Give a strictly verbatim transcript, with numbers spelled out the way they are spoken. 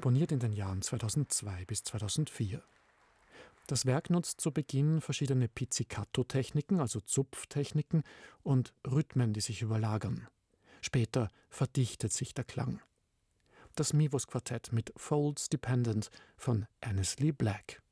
komponiert in den Jahren zweitausendzwei bis zweitausendvier. Das Werk nutzt zu Beginn verschiedene Pizzicato-Techniken, also Zupftechniken, und Rhythmen, die sich überlagern. Später verdichtet sich der Klang. Das Mivos-Quartett mit Folds Dependent von Annesley Black.